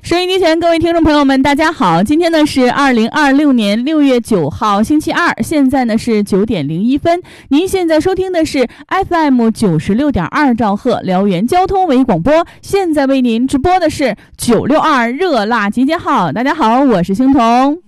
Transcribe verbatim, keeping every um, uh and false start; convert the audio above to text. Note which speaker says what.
Speaker 1: 收音机前各位听众朋友们大家好，今天呢是二零二六年六月九号星期二，现在呢是九点零一分。您现在收听的是 F M 九十六点二兆赫辽源交通文艺广播，现在为您直播的是九六二热辣集结号。大家好，我是星彤。